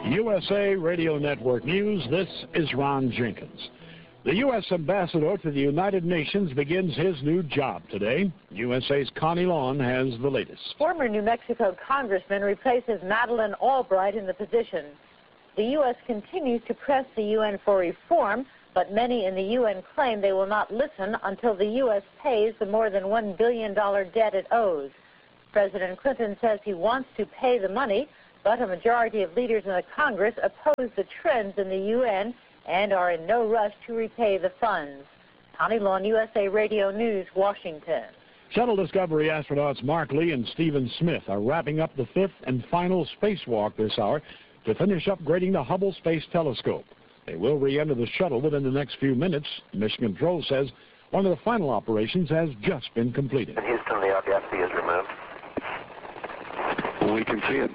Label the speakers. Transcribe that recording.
Speaker 1: USA Radio Network News, this is Ron Jenkins. The U.S. Ambassador to the United Nations begins his new job today. USA's Connie Lawn has the latest.
Speaker 2: Former New Mexico congressman replaces Madeleine Albright in the position. The U.S. continues to press the UN for reform, but many in the UN claim they will not listen until the U.S. pays the more than $1 billion debt it owes. President Clinton says he wants to pay the money, but a majority of leaders in the Congress oppose the trends in the UN and are in no rush to repay the funds. Connie Lawn, USA Radio News, Washington.
Speaker 1: Shuttle Discovery astronauts Mark Lee and Stephen Smith are wrapping up the fifth and final spacewalk this hour to finish upgrading the Hubble Space Telescope. They will re-enter the shuttle within the next few minutes. Mission Control says one of the final operations has just been completed.
Speaker 3: In Houston, the object is removed.
Speaker 4: We can see it.